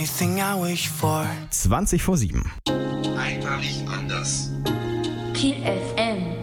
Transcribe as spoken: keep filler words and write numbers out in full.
only thing I wish for. zwanzig vor sieben. Einmalig anders. Kiel F M.